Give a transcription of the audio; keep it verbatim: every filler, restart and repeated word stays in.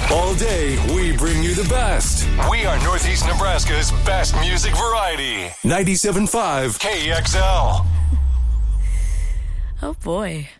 All day, we bring you the best. We are Northeast Nebraska's best music variety. ninety-seven point five K X L. Oh, boy.